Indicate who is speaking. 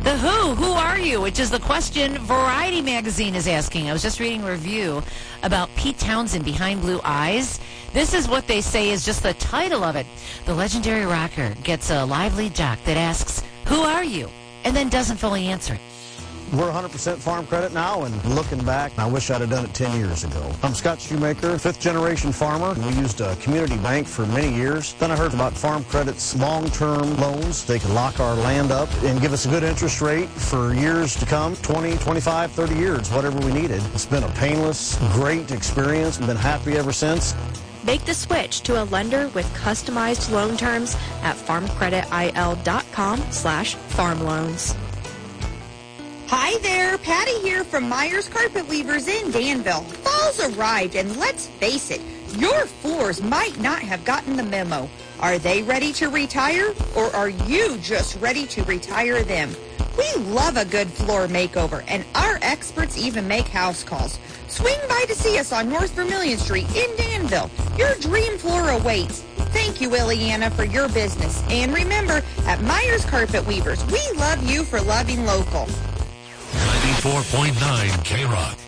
Speaker 1: The Who are you? Which is the question Variety magazine is asking. I was just reading a review about Pete Townsend, Behind Blue Eyes. This is what they say is just the title of it. The legendary rocker gets a lively jock that asks, "Who are you?" and then doesn't fully answer it.
Speaker 2: We're 100% farm credit now, and looking back, I wish I'd have done it 10 years ago. I'm Scott Shoemaker, fifth-generation farmer. We used a community bank for many years. Then I heard about Farm Credit's long-term loans. They could lock our land up and give us a good interest rate for years to come, 20, 25, 30 years, whatever we needed. It's been a painless, great experience. I've been happy ever since.
Speaker 3: Make the switch to a lender with customized loan terms at farmcreditil.com/farmloans.
Speaker 4: Hi there, Patty here from Myers Carpet Weavers in Danville. Fall's arrived, and let's face it, your floors might not have gotten the memo. Are they ready to retire, or are you just ready to retire them? We love a good floor makeover, and our experts even make house calls. Swing by to see us on North Vermilion Street in Danville. Your dream floor awaits. Thank you, Ileana, for your business. And remember, at Myers Carpet Weavers, we love you for loving local.
Speaker 5: 94.9 K-Rock.